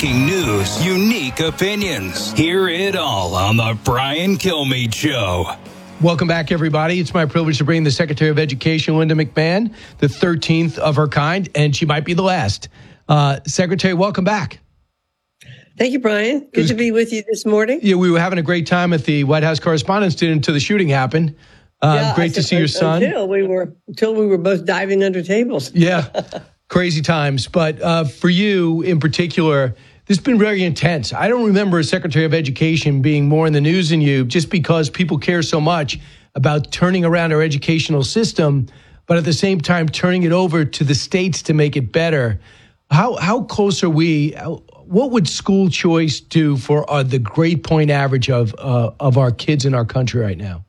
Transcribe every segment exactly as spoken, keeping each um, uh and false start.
Breaking news, unique opinions. Hear it all on the Brian Kilmeade Show. Welcome back, everybody. It's my privilege to bring the Secretary of Education, Linda McMahon, the thirteenth of her kind, and she might be the last. Uh, Secretary, welcome back. Thank you, Brian. Good was, to be with you this morning. Yeah, we were having a great time at the White House Correspondents' Dinner until the shooting happened. Uh, yeah, great to see your son. Until we were, until we were both diving under tables. Yeah, crazy times. But uh, for you in particular, this has been very intense. I don't remember a Secretary of Education being more in the news than you, just because people care so much about turning around our educational system, but at the same time turning it over to the states to make it better. How how close are we? What would school choice do for uh, the grade point average of uh, of our kids in our country right now?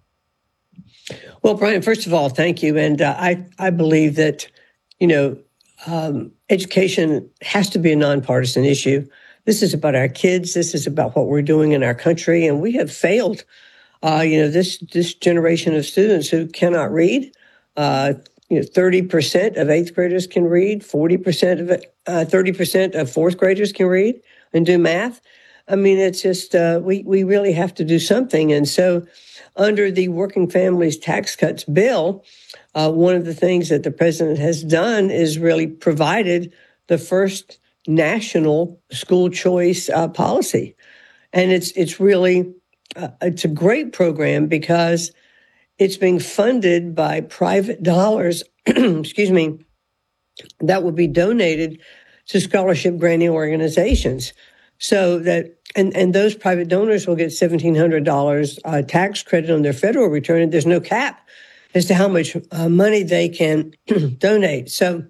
Well, Brian, first of all, thank you. And uh, I, I believe that, you know, um, education has to be a nonpartisan issue. This is about our kids. This is about what we're doing in our country. And we have failed, uh, you know, this this generation of students who cannot read. Uh, you know, thirty percent of eighth graders can read, forty percent of it, uh, thirty percent of fourth graders can read and do math. I mean, it's just, uh, we, we really have to do something. And so under the Working Families Tax Cuts bill, uh, one of the things that the president has done is really provided the first national school choice uh, policy. And it's it's really, uh, it's a great program because it's being funded by private dollars, excuse me, that will be donated to scholarship granting organizations. So that, and, and those private donors will get seventeen hundred dollars uh, tax credit on their federal return, and there's no cap as to how much uh, money they can donate. So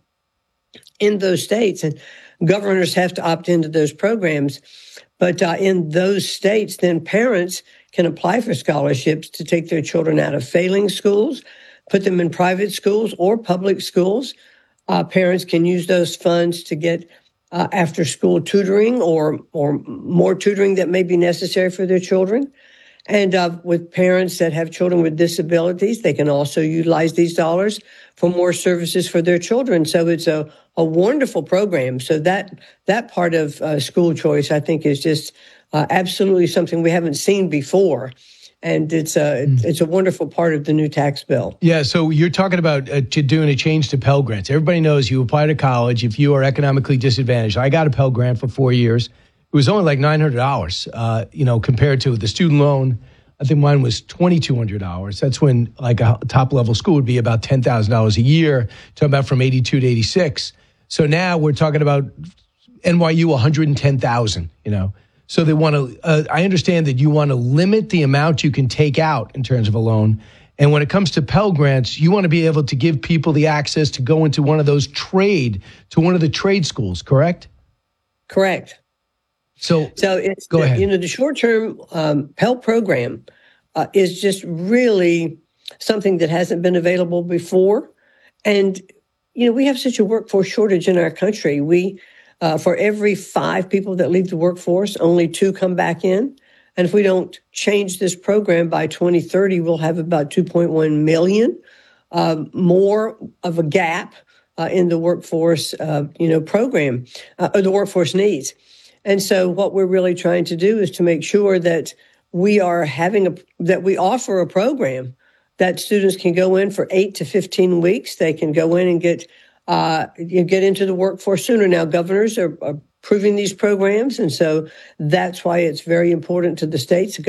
in those states, and governors have to opt into those programs, but uh, in those states, then parents can apply for scholarships to take their children out of failing schools, put them in private schools or public schools. Uh, parents can use those funds to get uh, after-school tutoring or or more tutoring that may be necessary for their children. And uh, with parents that have children with disabilities, they can also utilize these dollars for more services for their children. So it's a, a wonderful program. So that that part of uh, school choice, I think, is just uh, absolutely something we haven't seen before. And it's a, it's a wonderful part of the new tax bill. Yeah, so you're talking about uh, to doing a change to Pell Grants. Everybody knows you apply to college if you are economically disadvantaged. I got a Pell Grant for four years. It was only like nine hundred dollars, uh, you know, compared to the student loan. I think mine was twenty-two hundred dollars. That's when like a top-level school would be about ten thousand dollars a year, talking about from eighty-two to eighty-six. So now we're talking about N Y U one hundred ten thousand dollars, you know. So they want to, uh, I understand that you want to limit the amount you can take out in terms of a loan. And when it comes to Pell Grants, you want to be able to give people the access to go into one of those trade, to one of the trade schools, correct? Correct. So, so it's, go ahead. You know, the short-term um, Pell program uh, is just really something that hasn't been available before. And, you know, we have such a workforce shortage in our country. We Uh, for every five people that leave the workforce, only two come back in. And if we don't change this program by twenty thirty, we'll have about two point one million uh, more of a gap uh, in the workforce, uh, you know, program uh, or the workforce needs. And so what we're really trying to do is to make sure that we are having a, that we offer a program that students can go in for eight to fifteen weeks. They can go in and get Uh, you get into the workforce sooner. Now, governors are, are approving these programs, and so that's why it's very important to the states.